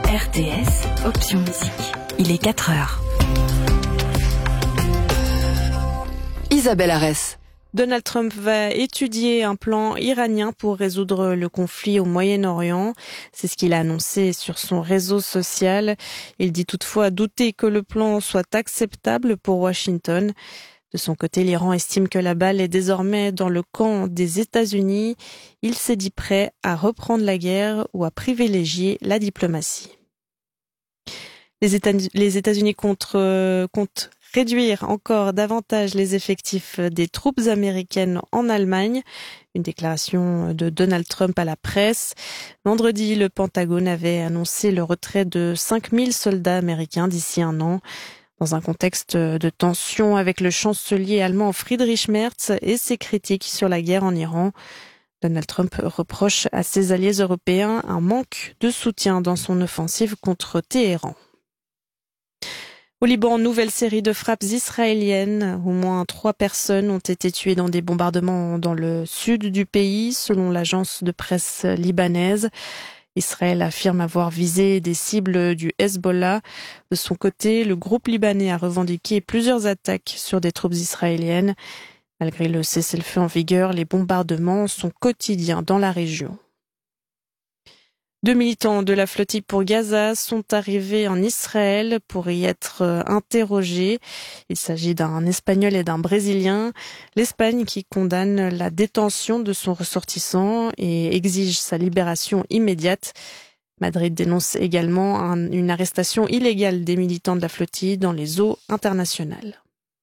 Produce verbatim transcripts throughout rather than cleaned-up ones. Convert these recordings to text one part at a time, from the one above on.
R T S, option musique. Il est quatre heures. Isabelle Arès. Donald Trump va étudier un plan iranien pour résoudre le conflit au Moyen-Orient. C'est ce qu'il a annoncé sur son réseau social. Il dit toutefois douter que le plan soit acceptable pour Washington. De son côté, l'Iran estime que la balle est désormais dans le camp des États-Unis. Il s'est dit prêt à reprendre la guerre ou à privilégier la diplomatie. Les États- les États-Unis comptent, euh, comptent réduire encore davantage les effectifs des troupes américaines en Allemagne. Une déclaration de Donald Trump à la presse. Vendredi, le Pentagone avait annoncé le retrait de cinq mille soldats américains d'ici un an. Dans un contexte de tension avec le chancelier allemand Friedrich Merz et ses critiques sur la guerre en Iran, Donald Trump reproche à ses alliés européens un manque de soutien dans son offensive contre Téhéran. Au Liban, nouvelle série de frappes israéliennes. Au moins trois personnes ont été tuées dans des bombardements dans le sud du pays, selon l'agence de presse libanaise. Israël affirme avoir visé des cibles du Hezbollah. De son côté, le groupe libanais a revendiqué plusieurs attaques sur des troupes israéliennes. Malgré le cessez-le-feu en vigueur, les bombardements sont quotidiens dans la région. Deux militants de la flottille pour Gaza sont arrivés en Israël pour y être interrogés. Il s'agit d'un Espagnol et d'un Brésilien. L'Espagne qui condamne la détention de son ressortissant et exige sa libération immédiate. Madrid dénonce également un, une arrestation illégale des militants de la flottille dans les eaux internationales.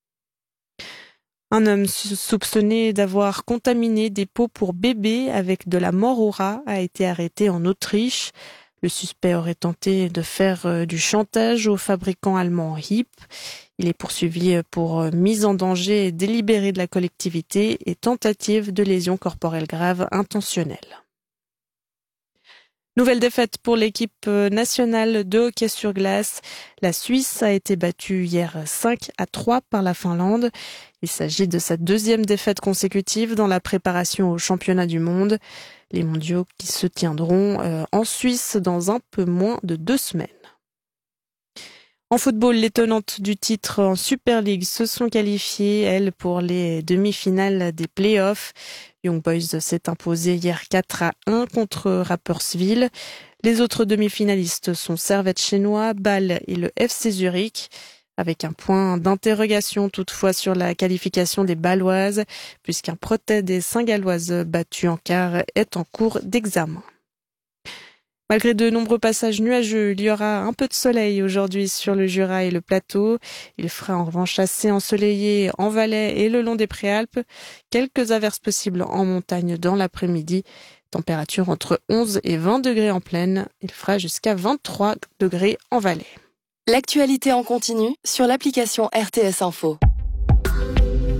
Un homme soupçonné d'avoir contaminé des pots pour bébés avec de la mort au rat a été arrêté en Autriche. Le suspect aurait tenté de faire du chantage au fabricant allemand Hipp. Il est poursuivi pour mise en danger délibérée de la collectivité et tentative de lésion corporelle grave intentionnelle. Nouvelle défaite pour l'équipe nationale de hockey sur glace. La Suisse a été battue hier cinq à trois par la Finlande. Il s'agit de sa deuxième défaite consécutive dans la préparation au championnat du monde. Les mondiaux qui se tiendront en Suisse dans un peu moins de deux semaines. En football, les tenantes du titre en Super League se sont qualifiées, elles, pour les demi-finales des playoffs. Young Boys s'est imposé hier quatre à un contre Rapperswil. Les autres demi-finalistes sont Servette Chénois, Bâle et le F C Zurich, avec un point d'interrogation toutefois sur la qualification des Bâloises, puisqu'un protêt des Saint-Galloises battu en quart est en cours d'examen. Malgré de nombreux passages nuageux, il y aura un peu de soleil aujourd'hui sur le Jura et le plateau. Il fera en revanche assez ensoleillé en Valais et le long des Préalpes. Quelques averses possibles en montagne dans l'après-midi. Température entre onze et vingt degrés en plaine. Il fera jusqu'à vingt-trois degrés en Valais. L'actualité en continu sur l'application R T S Info.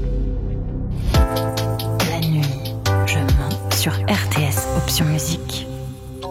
La nuit, je mens sur R T S, option musique.